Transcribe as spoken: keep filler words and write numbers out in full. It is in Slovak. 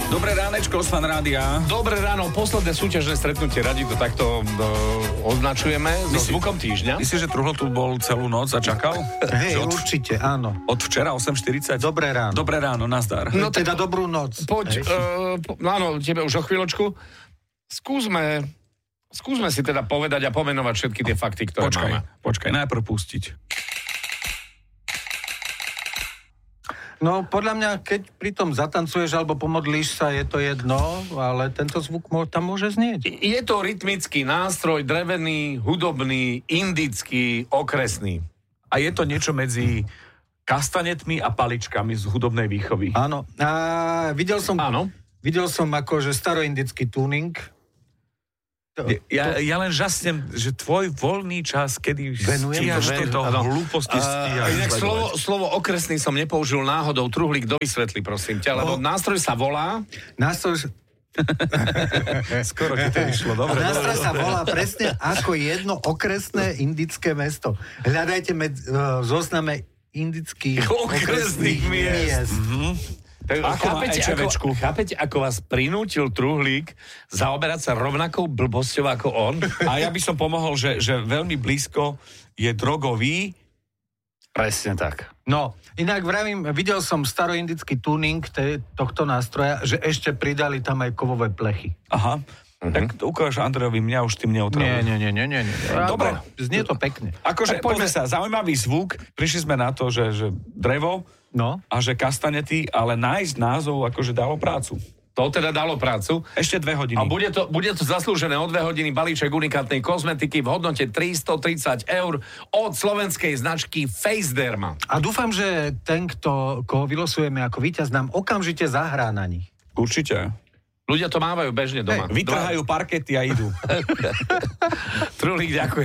Dobré ránečko z Fan Rádia. Dobré ráno, posledné súťažné stretnutie, radi to takto uh, označujeme so zvukom týždňa. Myslíš, že Truhlo tu bol celú noc a čakal? Hej, od, určite, áno. Od včera osem štyridsať? Dobré ráno. Dobré ráno, nazdar. No teda dobrú noc. Poď, uh, po, no áno, tebe už o chvíľočku. Skúsme, skúsme si teda povedať a pomenovať všetky tie fakty, ktoré počkaj, máme. Počkaj, najprv pustiť. No, podľa mňa, keď pri tom zatancuješ alebo pomodlíš sa, je to jedno, ale tento zvuk tam môže znieť. Je to rytmický nástroj, drevený, hudobný, indický, okresný. A je to niečo medzi kastanetmi a paličkami z hudobnej výchovy. Áno. A videl som, Áno. videl som akože staroindický tuning. To, Ja, to... ja len žasnem, že tvoj voľný čas, kedy Venujem stíhaš to, tieto áno. hlúposti stíhaš. Inak sledovať. slovo, slovo okresný som nepoužil náhodou. Truhlík, dovysvetli, prosím ťa, lebo No. nástroj sa volá... Nástroj, Skoro ti to išlo, dobre. nástroj sa volá presne ako jedno okresné indické mesto. Hľadajte med, uh, zozname indických Okresných miest. Mhm. Ako má chápete, ečevečku. ako, chápete, ako vás prinútil Truhlík zaoberať sa rovnakou blbosťou ako on? A ja by som pomohol, že, že veľmi blízko je drogový. Presne tak. No, inak vravím, videl som staroindický tuning te, tohto nástroja, že ešte pridali tam aj kovové plechy. Aha. Uh-huh. Tak to ukáž Andrejovi, mňa už tým Nie, neotravuje. nie, nie, nie, nie. Dobre. Znie to pekne. Akože, Tak poďme- poďme sa, zaujímavý zvuk. Prišli sme na to, že, že drevo No. a že kastanety, ale nájsť názov akože dalo prácu. To teda dalo prácu. Ešte dve hodiny. A bude to, bude to zaslúžené o dve hodiny balíček unikátnej kozmetiky v hodnote tristotridsať eur od slovenskej značky Facederma. A dúfam, že ten, kto, koho vylosujeme ako víťaz, nám okamžite zahrá na nich. Určite. Ľudia to mávajú bežne doma. Vytrhajú parkety a idú. Truhlík, ďakujem.